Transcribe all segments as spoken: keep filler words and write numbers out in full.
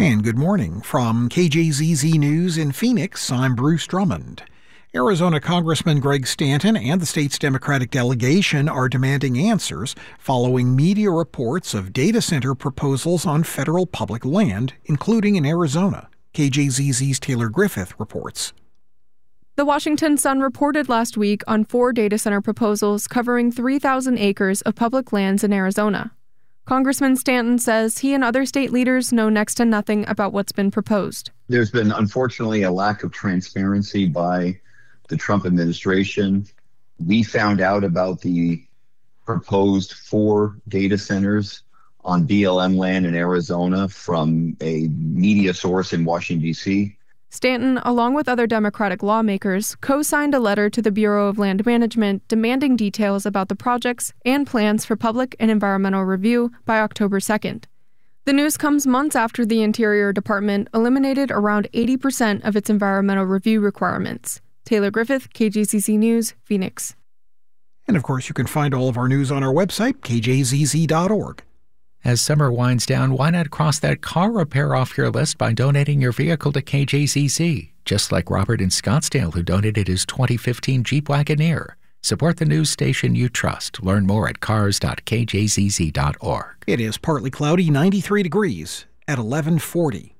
And good morning. From K J Z Z News in Phoenix, I'm Bruce Drummond. Arizona Congressman Greg Stanton and the state's Democratic delegation are demanding answers following media reports of data center proposals on federal public land, including in Arizona. K J Z Z's Taylor Griffith reports. The Washington Sun reported last week on four data center proposals covering three thousand acres of public lands in Arizona. Congressman Stanton says he and other state leaders know next to nothing about what's been proposed. There's been, unfortunately, a lack of transparency by the Trump administration. We found out about the proposed four data centers on B L M land in Arizona from a media source in Washington, D C Stanton, along with other Democratic lawmakers, co-signed a letter to the Bureau of Land Management demanding details about the projects and plans for public and environmental review by October second. The news comes months after the Interior Department eliminated around eighty percent of its environmental review requirements. Taylor Griffith, K J Z Z News, Phoenix. And of course, you can find all of our news on our website, K J Z Z dot org. As summer winds down, why not cross that car repair off your list by donating your vehicle to K J Z Z? Just like Robert in Scottsdale, who donated his twenty fifteen Jeep Wagoneer. Support the news station you trust. Learn more at cars dot K J Z Z dot org. It is partly cloudy, ninety-three degrees at eleven forty.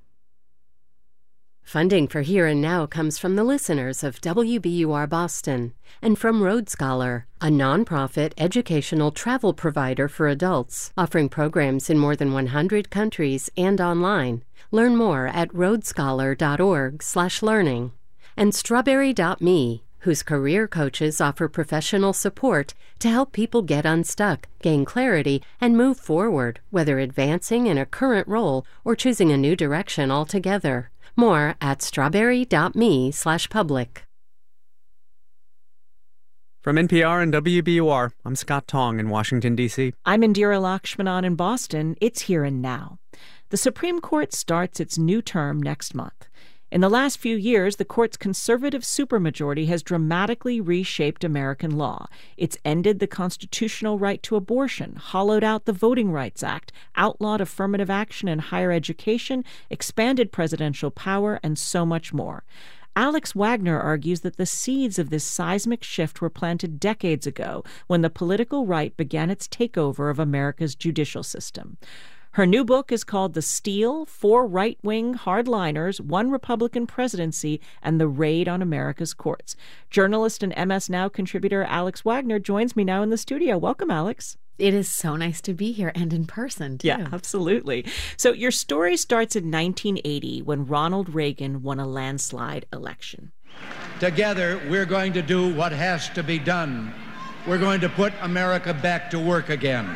Funding for Here and Now comes from the listeners of W B U R Boston and from Road Scholar, a nonprofit educational travel provider for adults, offering programs in more than one hundred countries and online. Learn more at road scholar dot org slash learning. And strawberry dot me, whose career coaches offer professional support to help people get unstuck, gain clarity, and move forward, whether advancing in a current role or choosing a new direction altogether. More at strawberry dot me slash public. From N P R and W B U R, I'm Scott Tong in Washington, D C I'm Indira Lakshmanan in Boston. It's Here and Now. The Supreme Court starts its new term next month. In the last few years, the court's conservative supermajority has dramatically reshaped American law. It's ended the constitutional right to abortion, hollowed out the Voting Rights Act, outlawed affirmative action in higher education, expanded presidential power, and so much more. Alex Wagner argues that the seeds of this seismic shift were planted decades ago when the political right began its takeover of America's judicial system. Her new book is called The Steal: Four Right-Wing Hardliners, One Republican Presidency, and the Raid on America's Courts. Journalist and M S Now contributor Alex Wagner joins me now in the studio. Welcome, Alex. It is so nice to be here and in person, too. Yeah, absolutely. So your story starts in nineteen eighty when Ronald Reagan won a landslide election. Together, we're going to do what has to be done. We're going to put America back to work again.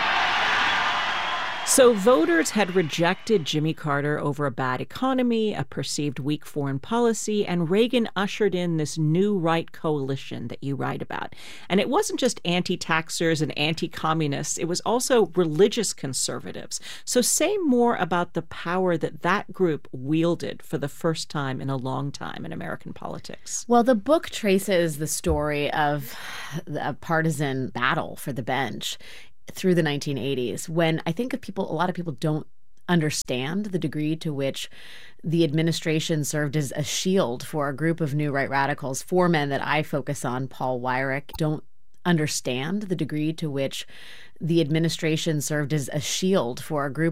So voters had rejected Jimmy Carter over a bad economy, a perceived weak foreign policy, and Reagan ushered in this new right coalition that you write about. And it wasn't just anti-taxers and anti-communists, it was also religious conservatives. So say more about the power that that group wielded for the first time in a long time in American politics. Well, the book traces the story of a partisan battle for the bench through the nineteen eighties, when I think of people, a lot of people don't understand the degree to which the administration served as a shield for a group of new right radicals. Four men that I focus on, Paul Weyrich, don't understand the degree to which the administration served as a shield for a group